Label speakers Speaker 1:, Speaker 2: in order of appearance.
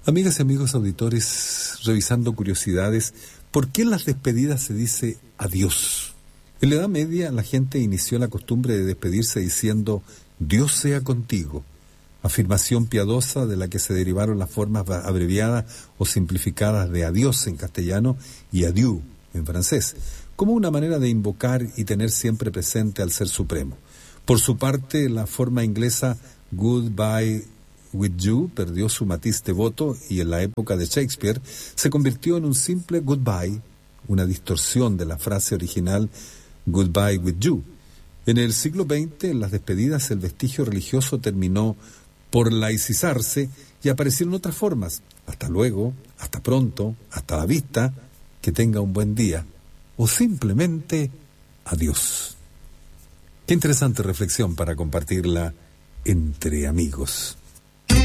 Speaker 1: Amigas y amigos auditores, revisando curiosidades, ¿por qué en las despedidas se dice adiós? En la Edad Media la gente inició la costumbre de despedirse diciendo Dios sea contigo, afirmación piadosa de la que se derivaron las formas abreviadas o simplificadas de adiós en castellano y adieu en francés, como una manera de invocar y tener siempre presente al Ser Supremo. Por su parte, la forma inglesa goodbye with you perdió su matiz devoto y en la época de Shakespeare se convirtió en un simple goodbye, una distorsión de la frase original goodbye with you. En el siglo XX, en las despedidas, el vestigio religioso terminó por laicizarse y aparecieron otras formas. Hasta luego, hasta pronto, hasta la vista, que tenga un buen día, o simplemente adiós. Qué interesante reflexión para compartirla entre amigos.